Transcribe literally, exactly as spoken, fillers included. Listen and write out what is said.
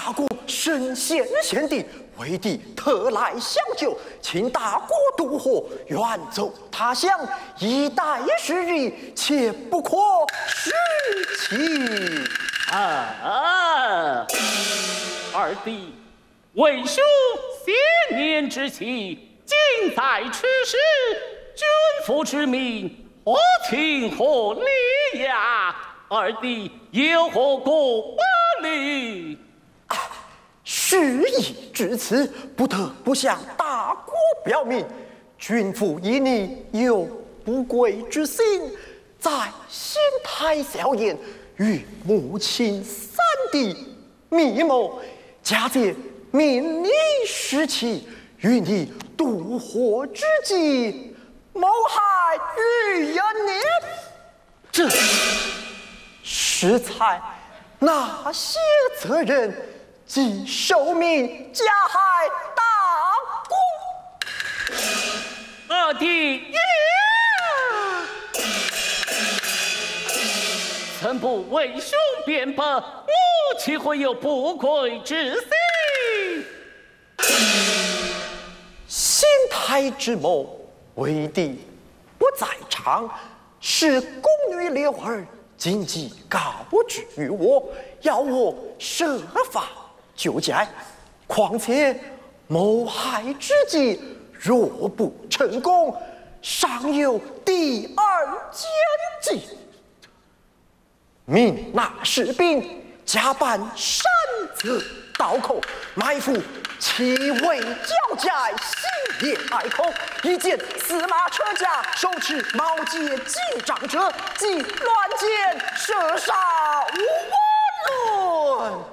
大国身陷险地，为帝特来相救，请大国渡河，远走他乡，一待时日，切不可失其。 啊！二弟，为兄先年之妻，今在此时，君父之命，何情何理呀？二弟有何过虑？ 啊，事已至此，不得不向大国表明，君父以你有不轨之心，在仙台笑宴，与母亲三弟密谋，假借命你失妻，与你渡河之际，谋害于人也。这实在哪些责任，即受命加害大国？ 二弟呀！曾不为兄辩白，母岂会有不轨之心？ 仙台之谋，为帝不在场，是宫女六儿紧急告知于我，要我设法救灾。况且谋害之计若不成功，尚有第二奸计。命那士兵假扮山贼盗寇，埋伏七位交寨，星夜隘口，一见司马车驾，手持毛节击掌者，即乱箭射杀无论。